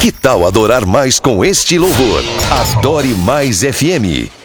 Que tal adorar mais com este louvor? Adore Mais FM.